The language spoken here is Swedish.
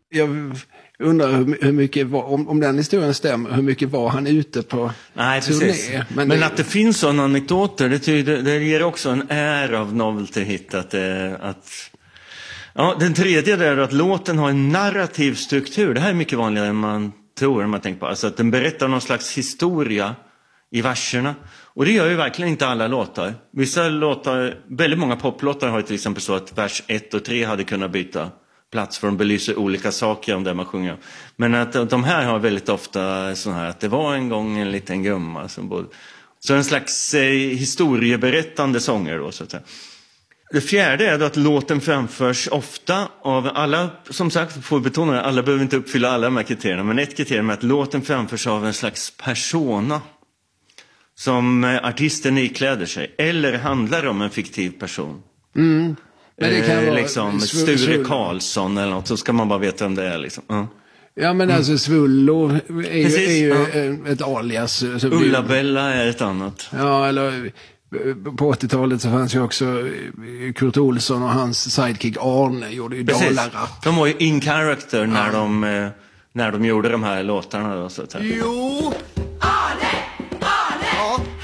Jag undrar hur mycket om den historien stämmer, hur mycket var han ute på turné? Men att det finns sådana anekdoter, det ger också en av novelty hit att ja, den tredje är att låten har en narrativ struktur. Det här är mycket vanligare än man tror när man tänker på. Alltså att den berättar någon slags historia i verserna. Och det gör ju verkligen inte alla låtar. Vissa låtar, väldigt många poplåtar har ju till exempel så att vers 1 och 3 hade kunnat byta plats för de belyser olika saker om det man sjunger. Men att de här har väldigt ofta så här att det var en gång en liten gumma som bodde. Så en slags historieberättande sånger då så att säga. Det fjärde är då att låten framförs ofta av alla, som sagt får betona det, alla behöver inte uppfylla alla de här kriterierna, men ett kriterium är att låten framförs av en slags persona som artisten ikläder sig, eller handlar om en fiktiv person. Men det kan vara liksom Sture Karlsson eller något, så ska man bara veta om det är liksom. Ja, men alltså Svullo är ju ett alias. Ulla-Bella är ett annat. Ja, eller på 80-talet så fanns ju också Kurt Olsson och hans sidekick Arne gjorde ju Dalarap. De var ju in character när de gjorde de här låtarna då, så att säga. Jo, Arne! Ja.